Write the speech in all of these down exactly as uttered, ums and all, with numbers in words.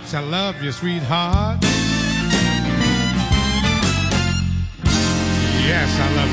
much I love you, sweetheart. Yes, I love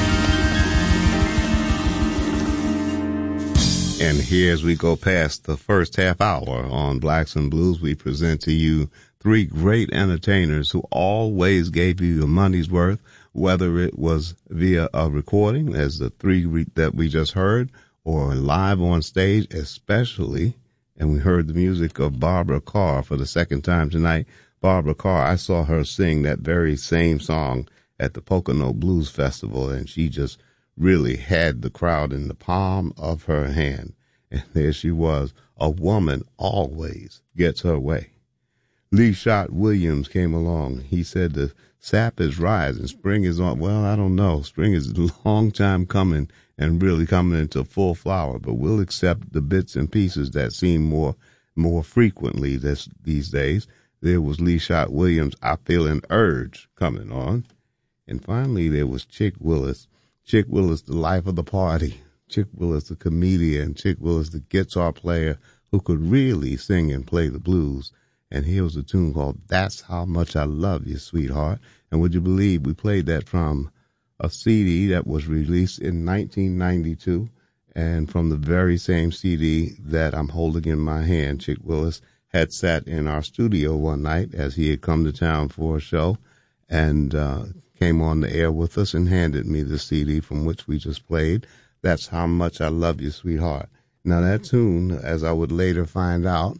you, baby. And here as we go past the first half hour on Blacks and Blues, we present to you three great entertainers who always gave you your money's worth, whether it was via a recording, as the three re- that we just heard, or live on stage, especially. And we heard the music of Barbara Carr for the second time tonight. Barbara Carr, I saw her sing that very same song at the Pocono Blues Festival, and she just really had the crowd in the palm of her hand. And there she was. A woman always gets her way. Lee Shot Williams came along. He said the sap is rising. Spring is on. Well, I don't know. Spring is a long time coming and really coming into full flower, but we'll accept the bits and pieces that seem more more frequently this, these days. There was Lee Shot Williams, I Feel an Urge, coming on. And finally, there was Chick Willis. Chick Willis, the life of the party. Chick Willis, the comedian. Chick Willis, the guitar player who could really sing and play the blues. And here was a tune called That's How Much I Love You, Sweetheart. And would you believe we played that from a C D that was released in nineteen ninety-two. And from the very same C D that I'm holding in my hand, Chick Willis had sat in our studio one night as he had come to town for a show and uh, came on the air with us and handed me the C D from which we just played. That's How Much I Love You, Sweetheart. Now that tune, as I would later find out,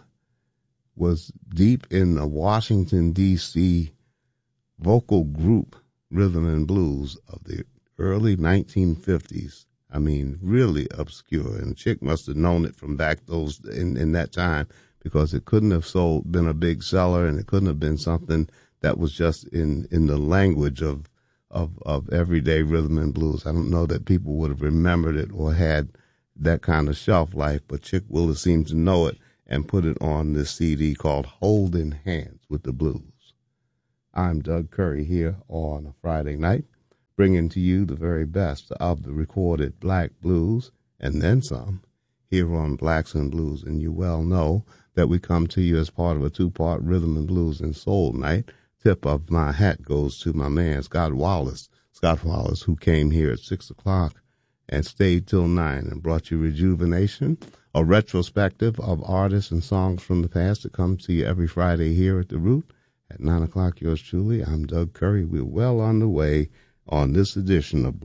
was deep in the Washington, D C vocal group rhythm and blues of the early nineteen fifties. I mean, really obscure. And Chick must have known it from back those in, in that time, because it couldn't have sold, been a big seller, and it couldn't have been something that was just in, in the language of, of, of everyday rhythm and blues. I don't know that people would have remembered it or had that kind of shelf life, but Chick Willis seemed to know it and put it on this C D called Holding Hands with the Blues. I'm Doug Curry here on a Friday night, bringing to you the very best of the recorded black blues, and then some, here on Blacks and Blues. And you well know that we come to you as part of a two-part rhythm and blues and soul night. Tip of my hat goes to my man, Scott Wallace. Scott Wallace, who came here at six o'clock and stayed till nine and brought you Rejuvenation, a retrospective of artists and songs from the past that comes to you every Friday here at The Root. At nine o'clock, yours truly, I'm Doug Curry. We're well on the way on this edition of